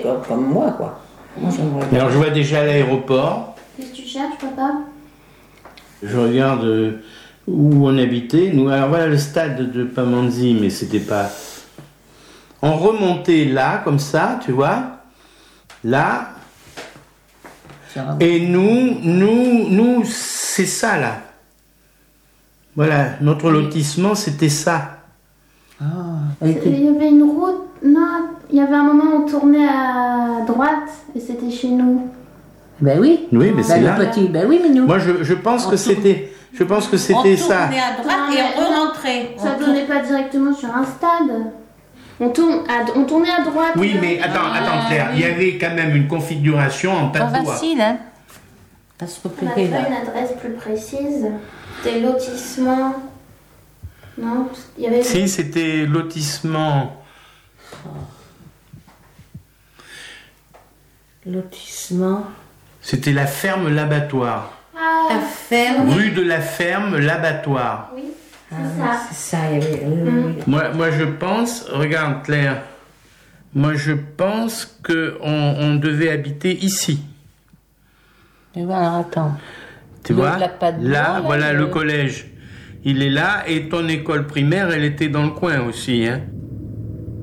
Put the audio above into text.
comme moi, quoi. Moi, j'aimerais bien. Alors je vois déjà l'aéroport. Qu'est-ce que tu cherches, papa? Je regarde où on habitait. Nous, alors voilà le stade de Pamandzi, mais c'était pas. On remontait là, comme ça, tu vois. Là. Et nous, c'est ça là. Voilà, notre lotissement, c'était ça. Ah, Il y avait une route. Non, il y avait un moment où on tournait à droite et c'était chez nous. ben oui. Oui, mais c'est Ben, là. le petit, ben oui, mais nous. Moi, je pense que c'était. Je pense que c'était On ça. tournait à droite et on rentrait. Ça donnait pas directement sur un stade. On tournait à droite. Oui, mais attends, Claire, il y avait quand même une configuration en Pas patois. facile, hein? Ça se On n'a pas compliquait, là. une adresse plus précise. C'était lotissement. Non, il y avait. Si, c'était lotissement. Lotissement. C'était la ferme l'abattoir. Ah, La ferme. Rue de la ferme l'abattoir. oui, c'est Ah, ça. c'est ça, il y avait. Moi, je pense, regarde Claire, moi je pense qu'on devait habiter ici. Mais voilà, attends. Tu Le- vois la Padoue, là, là, voilà le- le collège. Il est là et ton école primaire, elle était dans le coin aussi. Hein.